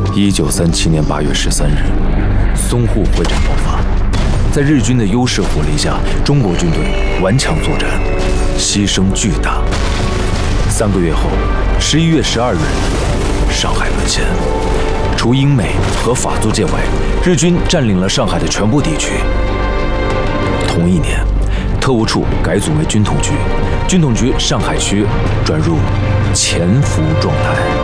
1937年8月13日，淞沪会战爆发，在日军的优势火力下，中国军队顽强作战，牺牲巨大。3个月后，11月12日，上海沦陷。除英美和法租界外，日军占领了上海的全部地区。同一年，特务处改组为军统局，军统局上海区转入潜伏状态。